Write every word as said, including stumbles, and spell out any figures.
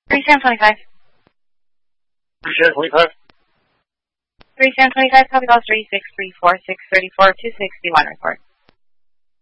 three Sam twenty-five. three Sam twenty-five. three Sam twenty-five, copy call three six three four six three four two sixty-one report.